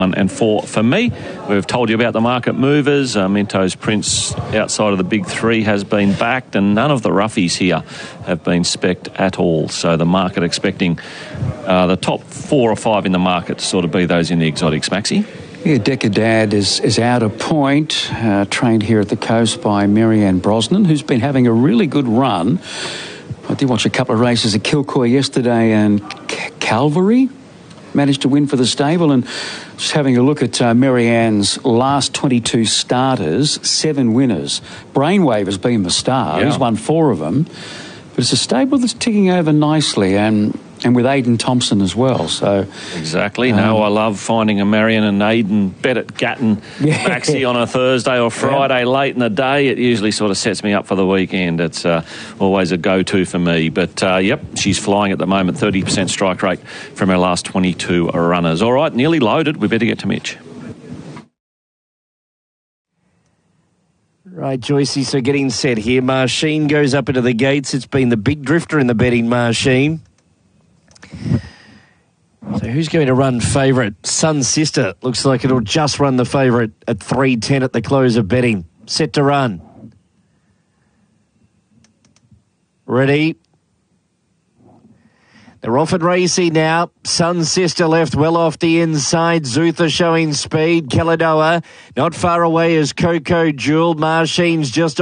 And 4 for me. We've told you about the market movers. Minto's Prince outside of the big 3 has been backed, and none of the roughies here have been specced at all. So the market expecting the top 4 or 5 in the market to sort of be those in the exotics, Maxi. Yeah, Decadad is out of point, trained here at the Coast by Marianne Brosnan, who's been having a really good run. I did watch a couple of races at Kilcoy yesterday, and Calvary managed to win for the stable. And just having a look at Marianne's last 22 starters, 7 winners. Brainwave has been the star. Yeah. He's won 4 of them. But it's a stable that's ticking over nicely, and with Aidan Thompson as well. So exactly. I love finding a Marion and Aidan bet at Gatton Maxi on a Thursday or Friday late in the day. It usually sort of sets me up for the weekend. It's always a go-to for me. But, she's flying at the moment, 30% strike rate from her last 22 runners. All right, nearly loaded. We better get to Mitch. Right, Joycey, so getting set here. Marsheen goes up into the gates. It's been the big drifter in the betting, Marsheen. So who's going to run favourite? Sun Sister. Looks like it'll just run the favourite at 3.10 at the close of betting. Set to run. Ready. They're off at Racy now. Sun Sister left well off the inside. Zutha showing speed. Caladoa not far away as Coco Jewel. Marsheen's just